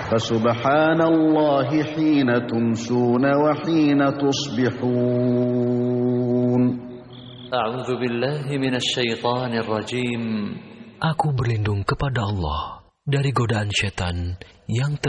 فسبحان الله حين تمسون وحين تصبحون. أعوذ بالله من الشيطان الرجيم. Aku berlindung kepada Allah dari godaan syaitan yang